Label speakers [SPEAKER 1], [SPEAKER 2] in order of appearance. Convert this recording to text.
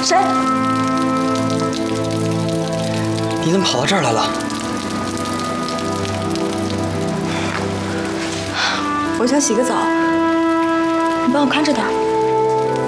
[SPEAKER 1] 谁？
[SPEAKER 2] 你怎么跑到这儿来了？
[SPEAKER 1] 我想洗个澡，你帮我看着点。